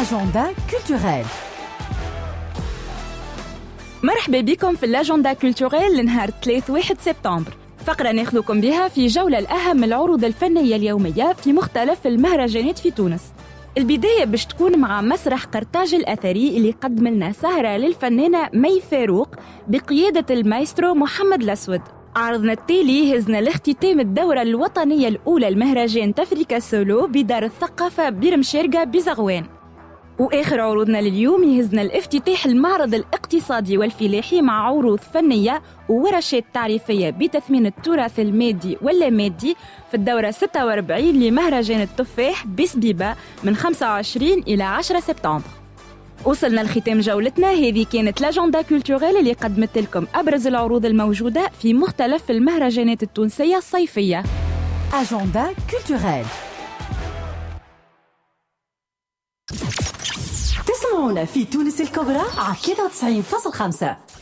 أجندة كولتوريل. مرحبا بكم في الأجندة كولتوريل لنهار 3 سبتمبر، فقرة ناخذكم بها في جولة الأهم العروض الفنية اليومية في مختلف المهرجانات في تونس. البداية باش تكون مع مسرح قرطاج الأثري اللي قدم لنا سهرة للفنانة مي فاروق بقيادة المايسترو محمد الأسود. عرضنا التالي هزنا لاختتام الدورة الوطنية الأولى لمهرجان تفريكا سولو بدار الثقافة برمشيرقة بزغوان. وآخر عروضنا لليوم يهزنا الافتتاح المعرض الاقتصادي والفلاحي مع عروض فنية وورشات تعريفية بتثمين التراث المادي واللامادي في الدورة 46 لمهرجان التفاح بسبيبة من 25 إلى 10 سبتمبر. وصلنا لختام جولتنا، هذه كانت لاجندا كولتوريل اللي قدمت لكم أبرز العروض الموجودة في مختلف المهرجانات التونسية الصيفية. أجندة كولتوريل. تسمعونا في تونس الكبرى على 93.5.